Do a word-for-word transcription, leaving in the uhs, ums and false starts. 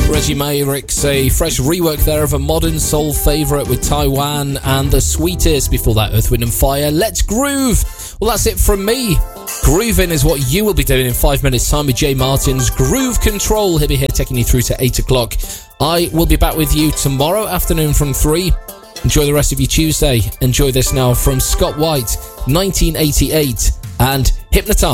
Reggie Mayrick's a fresh rework there of a modern soul favourite with Taiwan and The Sweetest. Before that, Earth, Wind and Fire. Let's groove. Well, that's it from me. Grooving is what you will be doing in five minutes' time with Jay Martin's Groove Control. He'll be here taking you through to eight o'clock. I will be back with you tomorrow afternoon from three. Enjoy the rest of your Tuesday. Enjoy this now from Scott White, nineteen eighty-eight, and Hypnotize.